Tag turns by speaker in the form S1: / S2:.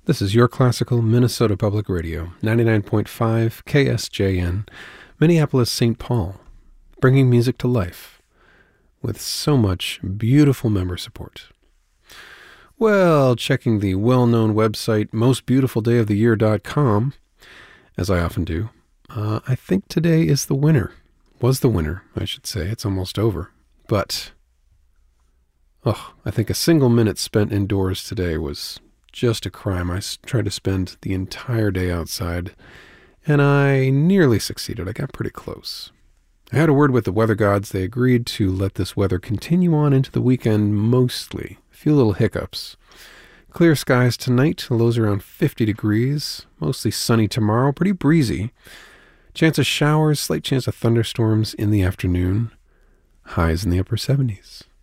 S1: This is your classical Minnesota Public Radio, 99.5 KSJN, Minneapolis, St. Paul, bringing music to life with so much beautiful member support. Well, checking the well-known website mostbeautifulDayoftheYear.com, as I often do, I think today is the winner. Was the winner, I should say. It's almost over. But, I think a single minute spent indoors today was just a crime. I tried to spend the entire day outside, and I nearly succeeded. I got pretty close. I had a word with the weather gods. They agreed to let this weather continue on into the weekend mostly. A few little hiccups. Clear skies tonight, lows around 50 degrees. Mostly sunny tomorrow, pretty breezy. Chance of showers, slight chance of thunderstorms in the afternoon. Highs in the upper 70s.